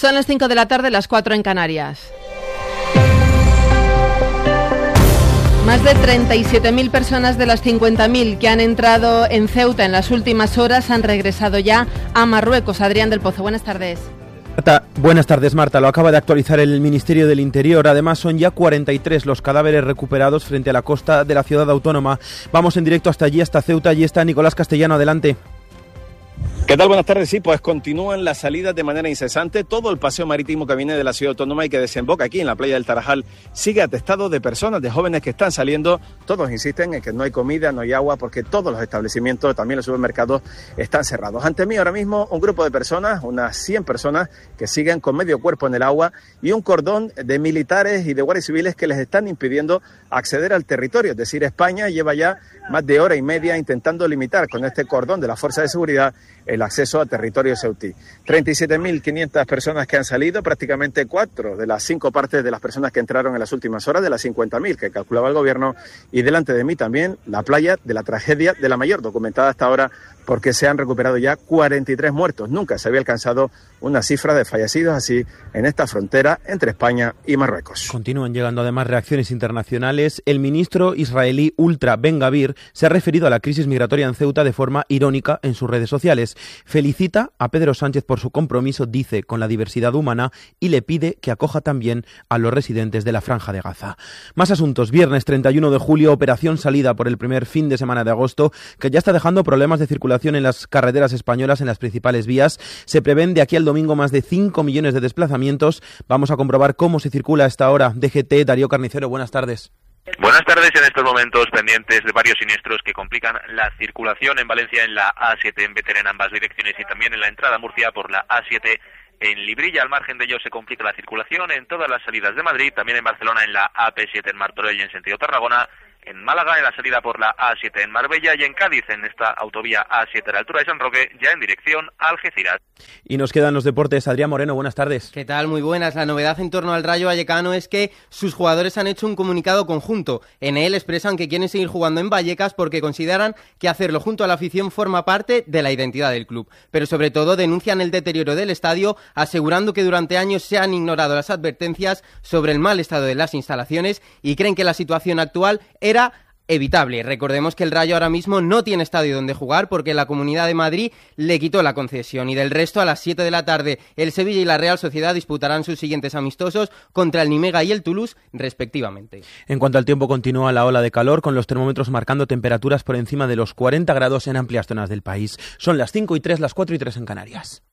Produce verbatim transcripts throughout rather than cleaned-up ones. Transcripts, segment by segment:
Son las cinco de la tarde, las cuatro en Canarias. Más de treinta y siete mil personas de las cincuenta mil que han entrado en Ceuta en las últimas horas han regresado ya a Marruecos. Adrián del Pozo, buenas tardes. Marta, buenas tardes, Marta. Lo acaba de actualizar el Ministerio del Interior. Además, son ya cuarenta y tres los cadáveres recuperados frente a la costa de la ciudad autónoma. Vamos en directo hasta allí, hasta Ceuta. Allí está Nicolás Castellano. Adelante. ¿Qué tal? Buenas tardes. Sí, pues continúan las salidas de manera incesante. Todo el paseo marítimo que viene de la ciudad autónoma y que desemboca aquí en la playa del Tarajal sigue atestado de personas, de jóvenes que están saliendo. Todos insisten en que no hay comida, no hay agua, porque todos los establecimientos, también los supermercados, están cerrados. Ante mí ahora mismo un grupo de personas, unas cien personas, que siguen con medio cuerpo en el agua y un cordón de militares y de guardias civiles que les están impidiendo acceder al territorio. Es decir, España lleva ya más de hora y media intentando limitar con este cordón de la fuerza de seguridad el acceso a territorio ceutí. treinta y siete mil quinientas personas que han salido, prácticamente cuatro de las cinco partes de las personas que entraron en las últimas horas, de las cincuenta mil que calculaba el gobierno, y delante de mí también la playa de la tragedia, de la mayor documentada hasta ahora, porque se han recuperado ya cuarenta y tres muertos. Nunca se había alcanzado una cifra de fallecidos así en esta frontera entre España y Marruecos. Continúan llegando además reacciones internacionales. El ministro israelí Ultra Ben Gavir se ha referido a la crisis migratoria en Ceuta de forma irónica en sus redes sociales. Felicita a Pedro Sánchez por su compromiso, dice, con la diversidad humana y le pide que acoja también a los residentes de la Franja de Gaza. Más asuntos. Viernes treinta y uno de julio, operación salida por el primer fin de semana de agosto, que ya está dejando problemas de circulación en las carreteras españolas, en las principales vías. Se prevén de aquí al domingo más de cinco millones de desplazamientos. Vamos a comprobar cómo se circula a esta hora. D G T, Darío Carnicero, buenas tardes. Buenas tardes. En estos momentos pendientes de varios siniestros que complican la circulación en Valencia en la A siete en Bétera en ambas direcciones y también en la entrada a Murcia por la A siete en Librilla. Al margen de ello se complica la circulación en todas las salidas de Madrid, también en Barcelona en la A P siete en Martorell y en sentido Tarragona, en Málaga en la salida por la A siete en Marbella y en Cádiz en esta autovía A siete a la altura de San Roque, ya en dirección a Algeciras. Y nos quedan los deportes. Adrián Moreno, buenas tardes. ¿Qué tal? Muy buenas. La novedad en torno al Rayo Vallecano es que sus jugadores han hecho un comunicado conjunto. En él expresan que quieren seguir jugando en Vallecas porque consideran que hacerlo junto a la afición forma parte de la identidad del club. Pero sobre todo denuncian el deterioro del estadio, asegurando que durante años se han ignorado las advertencias sobre el mal estado de las instalaciones y creen que la situación actual es era evitable. Recordemos que el Rayo ahora mismo no tiene estadio donde jugar porque la Comunidad de Madrid le quitó la concesión, y del resto a las siete de la tarde el Sevilla y la Real Sociedad disputarán sus siguientes amistosos contra el Nimega y el Toulouse respectivamente. En cuanto al tiempo, continúa la ola de calor con los termómetros marcando temperaturas por encima de los cuarenta grados en amplias zonas del país. Son las cinco y tres, las cuatro y tres en Canarias.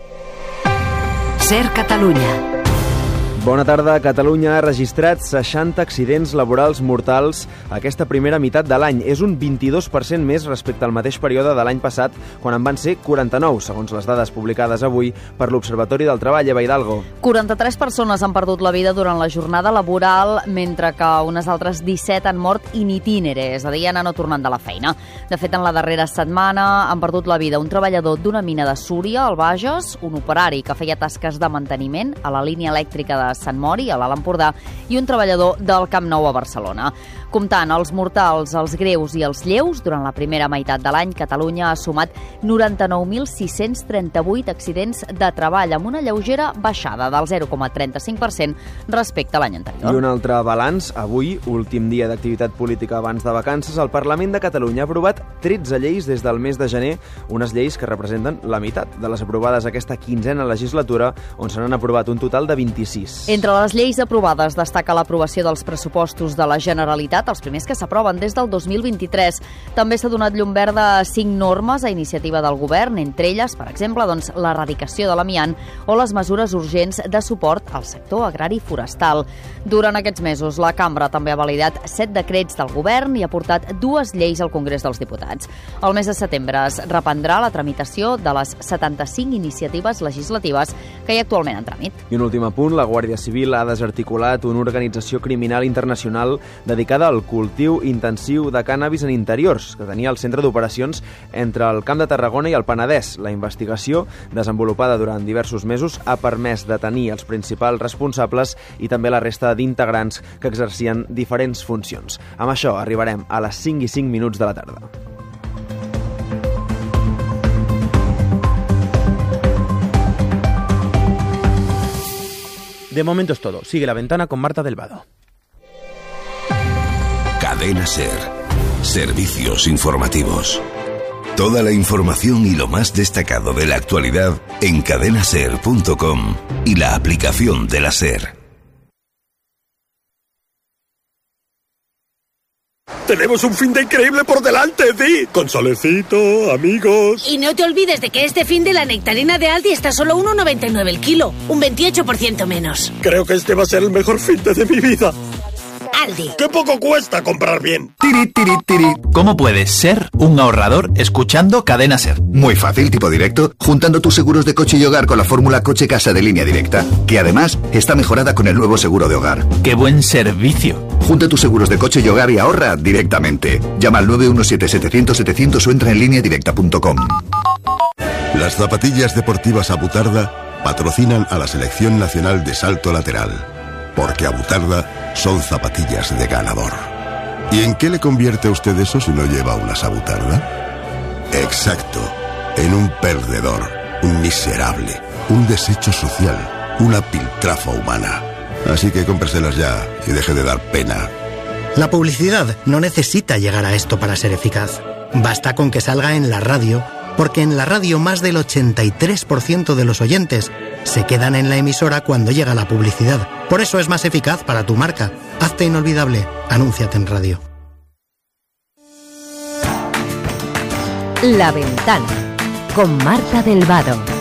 Ser Catalunya. Bona tarda. Catalunya ha registrat seixanta accidents laborals mortals aquesta primera meitat de l'any. És un vint-i-dos per cent més respecte al mateix període de l'any passat, quan en van ser quaranta-nou, segons les dades publicades avui per l'Observatori del Treball. Eva Hidalgo. quaranta-tres persones han perdut la vida durant la jornada laboral, mentre que unes altres disset han mort in itinere, és a dir, anant o tornant de la feina. De fet, en la darrera setmana han perdut la vida un treballador d'una mina de Súria, al Bages, un operari que feia tasques de manteniment a la línia elèctrica de Sant Mori, a l'Alt Empordà, i un treballador del Camp Nou a Barcelona. Comptant els mortals, els greus i els lleus, durant la primera meitat de l'any, Catalunya ha sumat noranta-nou mil sis-cents trenta-vuit accidents de treball, amb una lleugera baixada del zero coma trenta-cinc per cent respecte a l'any anterior. I un altre balanç. Avui, últim dia d'activitat política abans de vacances, el Parlament de Catalunya ha aprovat tretze lleis des del mes de gener, unes lleis que representen la meitat de les aprovades aquesta quinzena legislatura, on se n'han aprovat un total de vint-i-sis. Entre les lleis aprovades destaca l'aprovació dels pressupostos de la Generalitat, els primers que s'aproven des del dos mil vint-i-tres. També s'ha donat llum verda a cinc normes a iniciativa del govern, entre elles, per exemple, doncs, l'erradicació de l'amiant o les mesures urgents de suport al sector agrari forestal. Durant aquests mesos, la Cambra també ha validat set decrets del govern i ha portat dues lleis al Congrés dels Diputats. El mes de setembre es reprendrà la tramitació de les setanta-cinc iniciatives legislatives que hi ha actualment en tràmit. I un últim apunt, la Guàrdia Civil ha desarticulat una organització criminal internacional dedicada al cultiu intensiu de cànnabis en interiors, que tenia el centre d'operacions entre el Camp de Tarragona i el Penedès. La investigació, desenvolupada durant diversos mesos, ha permès detenir els principals responsables i també la resta d'integrants que exercien diferents funcions. Amb això arribarem a les cinc i cinc minuts de la tarda. De momento es todo. Sigue La Ventana con Marta del Vado. Cadena SER. Servicios informativos. Toda la información y lo más destacado de la actualidad en cadena ser punto com y la aplicación de la SER. Tenemos un fin de increíble por delante, Di. Con solecito, amigos. Y no te olvides de que este fin de la nectarina de Aldi está solo uno noventa y nueve el kilo, un veintiocho por ciento menos. Creo que este va a ser el mejor fin de mi vida. Aldi. ¡Qué poco cuesta comprar bien! Tiri, tiri, tiri. ¿Cómo puedes ser un ahorrador escuchando Cadena SER? Muy fácil, tipo directo, juntando tus seguros de coche y hogar con la fórmula coche-casa de Línea Directa, que además está mejorada con el nuevo seguro de hogar. ¡Qué buen servicio! Junta tus seguros de coche y hogar y ahorra directamente. Llama al nueve uno siete setecientos setecientos o entra en línea directa punto com. Las zapatillas deportivas Abutarda patrocinan a la Selección Nacional de Salto Lateral, porque Abutarda son zapatillas de ganador. ¿Y en qué le convierte a usted eso si no lleva unas Abutarda? Exacto, en un perdedor, un miserable, un desecho social, una piltrafa humana. Así que cómpreselas ya y deje de dar pena. La publicidad no necesita llegar a esto para ser eficaz. Basta con que salga en la radio, porque en la radio más del ochenta y tres por ciento de los oyentes se quedan en la emisora cuando llega la publicidad. Por eso es más eficaz para tu marca. Hazte inolvidable. Anúnciate en radio. La Ventana con Marta del Vado.